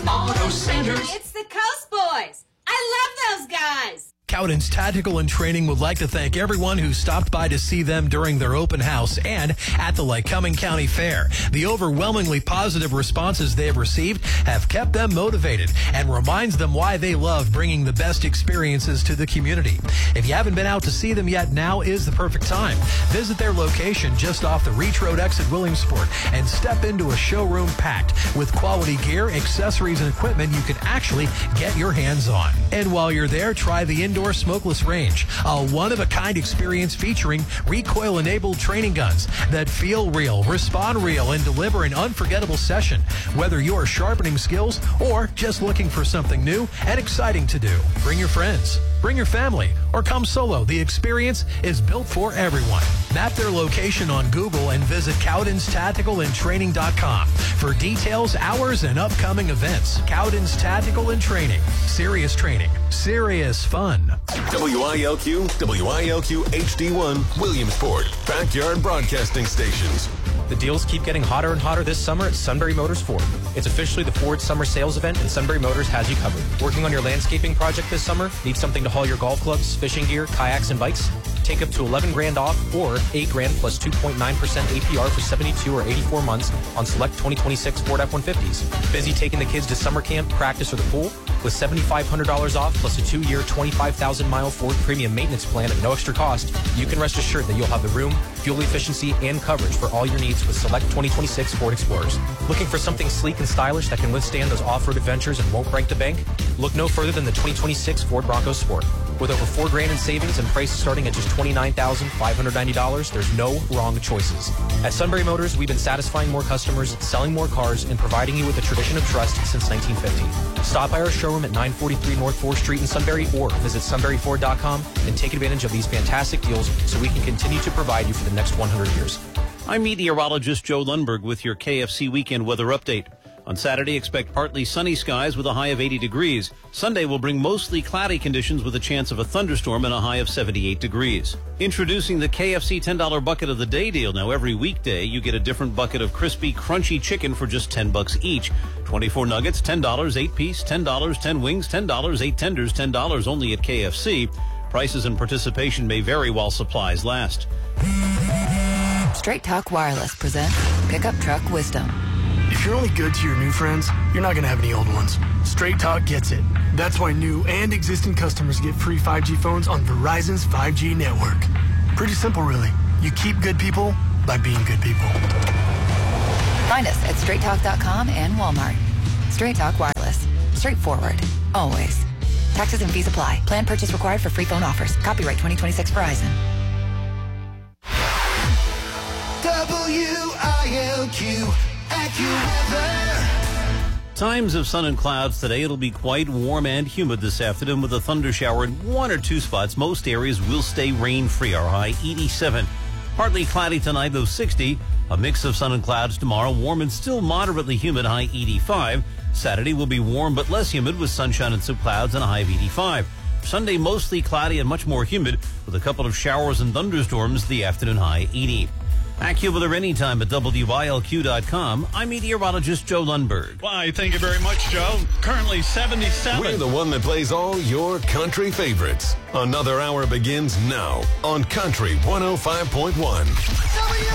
Auto Centers. It's the Coast Boys. I love those guys. Cowden's Tactical and Training would like to thank everyone who stopped by to see them during their open house and at the Lycoming County Fair. The overwhelmingly positive responses they have received have kept them motivated and reminds them why they love bringing the best experiences to the community. If you haven't been out to see them yet, now is the perfect time. Visit their location just off the Reach Road exit Williamsport and step into a showroom packed with quality gear, accessories, and equipment you can actually get your hands on. And while you're there, try the indoor smokeless range, a one-of-a-kind experience featuring recoil-enabled training guns that feel real, respond real, and deliver an unforgettable session. Whether you're sharpening skills or just looking for something new and exciting to do, bring your friends, bring your family, or come solo. The experience is built for everyone. Map their location on Google and visit CowdensTacticalandTraining.com for details, hours, and upcoming events. Cowden's Tactical and Training. Serious training. Serious fun. WILQ, WILQ HD1, Williamsport, backyard broadcasting stations. The deals keep getting hotter and hotter this summer at Sunbury Motors Ford. It's officially the Ford Summer Sales Event, and Sunbury Motors has you covered. Working on your landscaping project this summer? Need something to haul your golf clubs, fishing gear, kayaks, and bikes? Take up to $11,000 off or $8,000 plus 2.9% APR for 72 or 84 months on select 2026 Ford F-150s. Busy taking the kids to summer camp, practice, or the pool? With $7,500 off plus a 2-year, 25,000-mile Ford Premium Maintenance Plan at no extra cost, you can rest assured that you'll have the room, fuel efficiency, and coverage for all your needs with select 2026 Ford Explorers. Looking for something sleek and stylish that can withstand those off-road adventures and won't break the bank? Look no further than the 2026 Ford Bronco Sport. With over $4,000 in savings and prices starting at just $29,590, there's no wrong choices. At Sunbury Motors, we've been satisfying more customers, selling more cars, and providing you with a tradition of trust since 1950. Stop by our showroom at 943 North 4th Street in Sunbury or visit sunburyford.com and take advantage of these fantastic deals so we can continue to provide you for the next 100 years. I'm meteorologist Joe Lundberg with your KFC weekend weather update. On Saturday, expect partly sunny skies with a high of 80 degrees. Sunday will bring mostly cloudy conditions with a chance of a thunderstorm and a high of 78 degrees. Introducing the KFC $10 bucket of the day deal. Now, every weekday, you get a different bucket of crispy, crunchy chicken for just $10 each. 24 nuggets, $10, 8 piece, $10, 10 wings, $10, 8 tenders, $10 only at KFC. Prices and participation may vary while supplies last. Straight Talk Wireless presents Pickup Truck Wisdom. If you're only good to your new friends, you're not going to have any old ones. Straight Talk gets it. That's why new and existing customers get free 5G phones on Verizon's 5G network. Pretty simple, really. You keep good people by being good people. Find us at straighttalk.com and Walmart. Straight Talk Wireless. Straightforward. Always. Taxes and fees apply. Plan purchase required for free phone offers. Copyright 2026 Verizon. WILQ AccuWeather. Times of sun and clouds today. It'll be quite warm and humid this afternoon with a thunder shower in 1 or 2 spots. Most areas will stay rain-free. Our high 87. Partly cloudy tonight, though 60. A mix of sun and clouds tomorrow. Warm and still moderately humid, high 85. Saturday will be warm but less humid with sunshine and some clouds and a high of 85. Sunday, mostly cloudy and much more humid with a couple of showers and thunderstorms. The afternoon high 80. AccuWeather anytime at WILQ.com. I'm meteorologist Joe Lundberg. Why, thank you very much, Joe. Currently 77. We're the one that plays all your country favorites. Another hour begins now on Country 105.1.